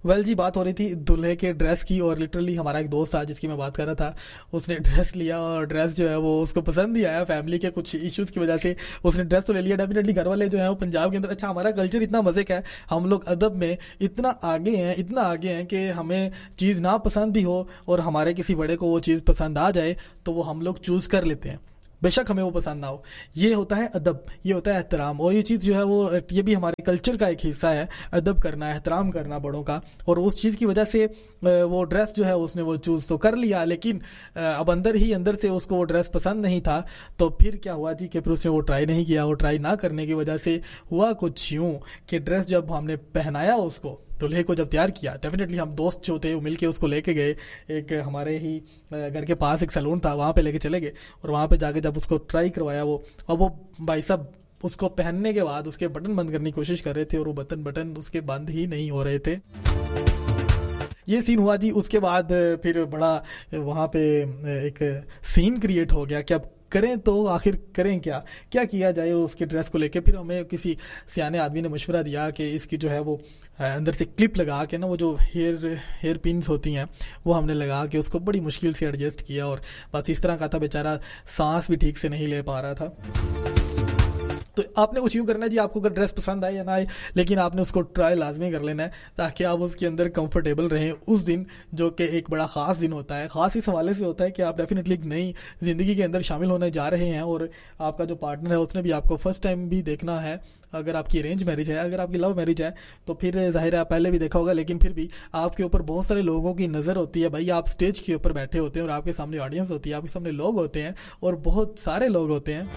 Well جی، بات ہو رہی تھی دلہے کے ڈریس کی، اور لٹرلی ہمارا ایک دوست تھا جس کی میں بات کر رہا تھا، اس نے ڈریس لیا اور ڈریس جو ہے وہ اس کو پسند نہیں آیا، فیملی کے کچھ ایشوز کی وجہ سے اس نے ڈریس تو لے لیا. ڈیفینیٹلی گھر والے جو ہیں وہ پنجاب کے اندر، اچھا ہمارا کلچر اتنا مزے کا ہے، ہم لوگ ادب میں اتنا آگے ہیں کہ ہمیں چیز نہ پسند بھی ہو اور ہمارے کسی بڑے کو وہ چیز پسند آ جائے تو وہ ہم لوگ چوز کر لیتے ہیں، بے شک ہمیں وہ پسند نہ ہو. یہ ہوتا ہے ادب، یہ ہوتا ہے احترام، اور یہ چیز جو ہے وہ یہ بھی ہمارے کلچر کا ایک حصہ ہے، ادب کرنا، احترام کرنا بڑوں کا. اور اس چیز کی وجہ سے وہ ڈریس جو ہے اس نے وہ چوز تو کر لیا، لیکن اب اندر سے اس کو وہ ڈریس پسند نہیں تھا. تو پھر کیا ہوا جی کہ پھر اس نے وہ ٹرائی نہیں کیا. وہ ٹرائی نہ کرنے کی وجہ سے ہوا کچھ یوں کہ ڈریس جب ہم نے پہنایا اس کو، دلہے کو جب تیار کیا، ڈیفینیٹلی ہم دوست جو تھے وہ مل کے اس کو لے کے گئے، ایک ہمارے ہی گھر کے پاس ایک سیلون تھا، وہاں پہ لے کے چلے گئے. اور وہاں پہ جا کے جب اس کو ٹرائی کروایا وہ بھائی صاحب اس کو پہننے کے بعد اس کے بٹن بند کرنے کی کوشش کر رہے تھے اور وہ بٹن اس کے بند ہی نہیں ہو رہے تھے. یہ سین ہوا جی. اس کے بعد پھر بڑا وہاں پہ ایک سین کریٹ ہو گیا کہ اب کریں تو آخر کریں کیا کیا جائے اس کے ڈریس کو لے کے. پھر ہمیں کسی سیانے آدمی نے مشورہ دیا کہ اس کی جو ہے وہ اندر سے کلپ لگا کے نا، وہ جو ہیئر پنس ہوتی ہیں وہ ہم نے لگا کے اس کو بڑی مشکل سے ایڈجسٹ کیا، اور بس اس طرح کا تھا، بیچارہ سانس بھی ٹھیک سے نہیں لے پا رہا تھا. تو آپ نے کچھ یوں کرنا ہے جی، آپ کو اگر ڈریس پسند آئے یا نہ آئے، لیکن آپ نے اس کو ٹرائی لازمی کر لینا ہے تاکہ آپ اس کے اندر کمفرٹیبل رہیں اس دن، جو کہ ایک بڑا خاص دن ہوتا ہے. خاص اس حوالے سے ہوتا ہے کہ آپ ڈیفینیٹلی ایک نئی زندگی کے اندر شامل ہونے جا رہے ہیں، اور آپ کا جو پارٹنر ہے اس نے بھی آپ کو فرسٹ ٹائم بھی دیکھنا ہے. اگر آپ کی ارینج میرج ہے، اگر آپ کی لو میرج ہے تو پھر ظاہر ہے پہلے بھی دیکھا ہوگا، لیکن پھر بھی آپ کے اوپر بہت سارے لوگوں کی نظر ہوتی ہے. بھائی آپ سٹیج کے اوپر بیٹھے ہوتے ہیں اور آپ کے سامنے آڈینس ہوتی ہے، آپ کے سامنے لوگ ہوتے ہیں اور بہت سارے لوگ ہوتے ہیں.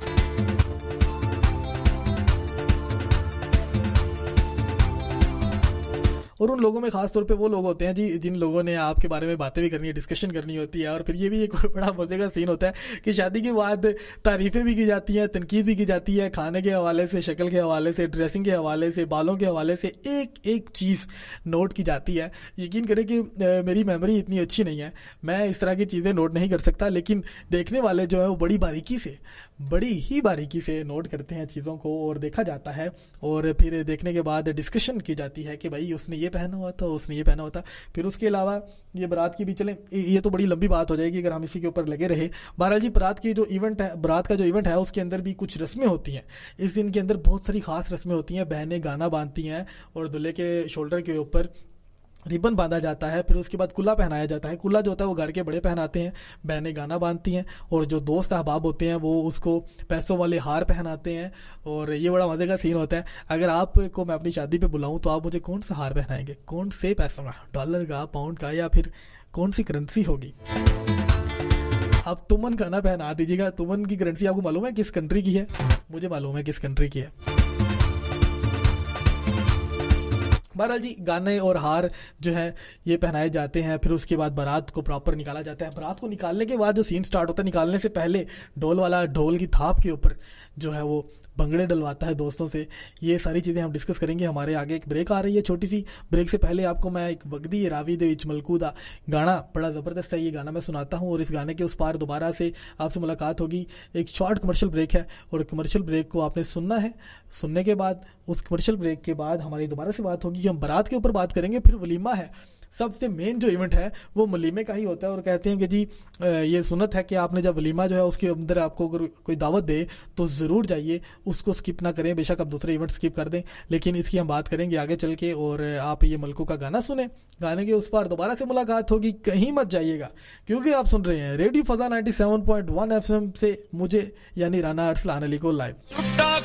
اور ان لوگوں میں خاص طور پہ وہ لوگ ہوتے ہیں جی جن لوگوں نے آپ کے بارے میں باتیں بھی کرنی ہے، ڈسکشن کرنی ہوتی ہے. اور پھر یہ بھی ایک بڑا مزے کا سین ہوتا ہے کہ شادی کے بعد تعریفیں بھی کی جاتی ہیں، تنقید بھی کی جاتی ہے، کھانے کے حوالے سے، شکل کے حوالے سے، ڈریسنگ کے حوالے سے، بالوں کے حوالے سے ایک چیز نوٹ کی جاتی ہے. یقین کریں کہ میری میموری اتنی اچھی نہیں ہے، میں اس طرح کی چیزیں نوٹ نہیں کر سکتا، لیکن دیکھنے والے جو ہیں وہ بڑی ہی باریکی سے نوٹ کرتے ہیں چیزوں کو، اور دیکھا جاتا ہے. اور پھر دیکھنے کے بعد ڈسکشن کی جاتی ہے کہ بھائی اس نے یہ پہنا ہوا تھا، اس نے یہ پہنا ہوا تھا. پھر اس کے علاوہ یہ برات کی بھی، چلیں یہ تو بڑی لمبی بات ہو جائے گی اگر ہم اسی کے اوپر لگے رہے. بہرحال جی، برات کا جو ایونٹ ہے اس کے اندر بھی کچھ رسمیں ہوتی ہیں. اس دن کے اندر بہت ساری خاص رسمیں ہوتی ہیں. بہنیں گانا باندھتی ہیں اور دلہے کے شولڈر کے اوپر ریبن باندھا جاتا ہے. پھر اس کے بعد کلا پہنایا جاتا ہے. کلا جو ہوتا ہے وہ گھر کے بڑے پہناتے ہیں، بہنیں گانا باندھتی ہیں، اور جو دوست احباب ہوتے ہیں وہ اس کو پیسوں والے ہار پہناتے ہیں. اور یہ بڑا مزے کا سین ہوتا ہے. اگر آپ کو میں اپنی شادی پہ بلاؤں تو آپ مجھے کون سا ہار پہنائیں گے؟ کون سے پیسوں کا؟ ڈالر کا، پاؤنڈ کا، یا پھر کون سی کرنسی ہوگی؟ آپ تمن کا نہ پہنا دیجیے گا. تمن کی کرنسی آپ کو معلوم ہے کس کنٹری کی ہے؟ مجھے معلوم ہے کس کنٹری کی ہے. بہرحال جی، گانے اور ہار جو ہے یہ پہنائے جاتے ہیں. پھر اس کے بعد بارات کو پراپر نکالا جاتا ہے. بارات کو نکالنے کے بعد جو سین سٹارٹ ہوتا ہے، نکالنے سے پہلے ڈھول والا ڈھول کی تھاپ کے اوپر جو ہے وہ بنگڑے ڈلواتا ہے دوستوں سے. یہ ساری چیزیں ہم ڈسکس کریں گے. ہمارے آگے ایک بریک آ رہی ہے چھوٹی سی. بریک سے پہلے آپ کو میں ایک وگدی راوی دے وچ ملکو دا گانا، بڑا زبردست ہے یہ گانا، میں سناتا ہوں. اور اس گانے کے اس پار دوبارہ سے آپ سے ملاقات ہوگی. ایک شارٹ کمرشل بریک ہے، اور کمرشل بریک کو آپ نے سننا ہے. سننے کے بعد، اس کمرشل بریک کے بعد ہماری دوبارہ سے بات ہوگی. ہم بارات کے اوپر بات کریں گے. پھر ولیمہ ہے. سب سے مین جو ایونٹ ہے وہ ولیمے کا ہی ہوتا ہے. اور کہتے ہیں کہ جی یہ سنت ہے کہ آپ نے جب ولیمہ جو ہے اس کے اندر آپ کو اگر کوئی دعوت دے تو ضرور جائیے، اس کو سکپ نہ کریں. بے شک آپ دوسرے ایونٹ سکپ کر دیں، لیکن اس کی ہم بات کریں گے آگے چل کے. اور آپ یہ ملکو کا گانا سنیں. گانے کے اس پار دوبارہ سے ملاقات ہوگی. کہیں مت جائیے گا، کیونکہ آپ سن رہے ہیں ریڈیو فضا 97.1 FM سے مجھے یعنی رانا ارسلان علی کو لائیو.